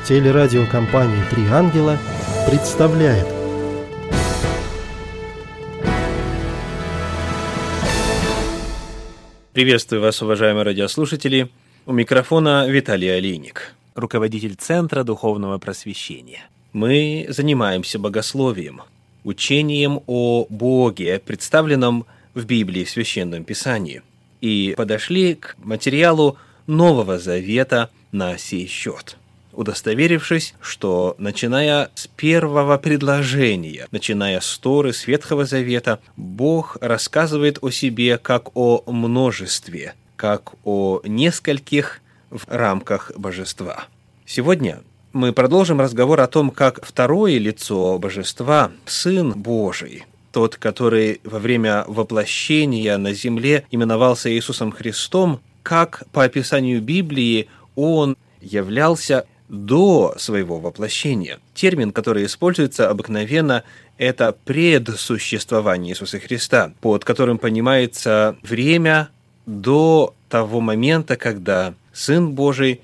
Телерадиокомпания «Три ангела» представляет. Приветствую вас, уважаемые радиослушатели. У микрофона Виталий Олейник, руководитель Центра Духовного Просвещения. Мы занимаемся богословием, учением о Боге, представленном в Библии, в Священном Писании, и подошли к материалу Нового Завета на сей счет, удостоверившись, что, начиная с первого предложения, начиная с Торы, с Ветхого Завета, Бог рассказывает о себе как о множестве, как о нескольких в рамках божества. Сегодня мы продолжим разговор о том, как второе лицо божества, Сын Божий, тот, который во время воплощения на земле именовался Иисусом Христом, как по описанию Библии Он являлся до своего воплощения. Термин, который используется обыкновенно, это предсуществование Иисуса Христа, под которым понимается время до того момента, когда Сын Божий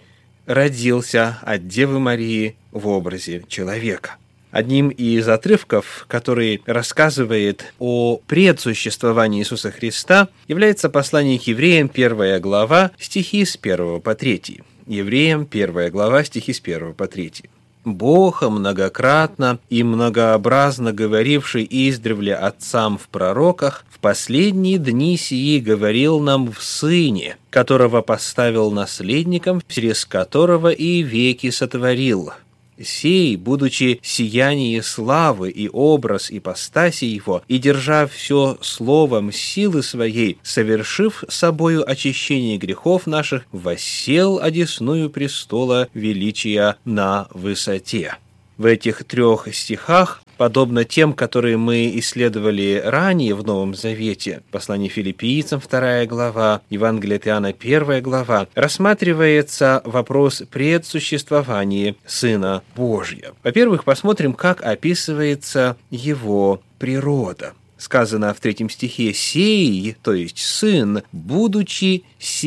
родился от Девы Марии в образе человека. Одним из отрывков, который рассказывает о предсуществовании Иисуса Христа, является послание к Евреям, 1 глава, стихи с 1 по 3. Евреям, 1 глава, стихи с 1 по 3. «Бог, многократно и многообразно говоривший издревле отцам в пророках, в последние дни сии говорил нам в Сыне, которого поставил наследником, через которого и веки сотворил. Сей, будучи сияние славы и образ ипостаси его, и держа все словом силы своей, совершив собою очищение грехов наших, воссел одесную престола величия на высоте». В этих 3 стихах, подобно тем, которые мы исследовали ранее в Новом Завете, послание Филиппийцам, 2 глава, Евангелие от Иоанна, 1 глава, рассматривается вопрос предсуществования Сына Божия. Во-первых, посмотрим, как описывается Его природа. Сказано в 3 стихе: «Сей», то есть Сын, будучи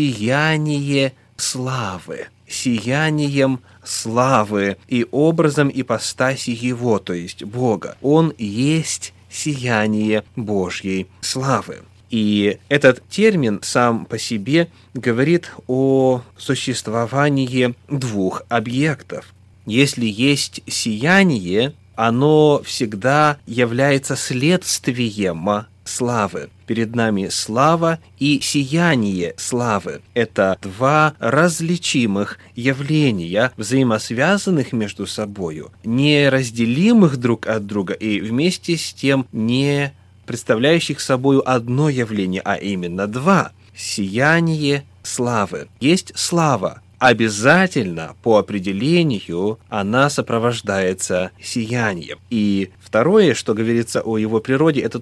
сияние славы». Сиянием славы и образом ипостаси Его, то есть Бога. Он есть сияние Божьей славы. И этот термин сам по себе говорит о существовании 2 объектов. Если есть сияние, оно всегда является следствием славы. Перед нами слава и сияние славы. Это 2 различимых явления, взаимосвязанных между собою, неразделимых друг от друга и вместе с тем не представляющих собою одно явление, а именно 2. Сияние славы. Есть слава. Обязательно, по определению, она сопровождается сиянием. И второе, что говорится о его природе, это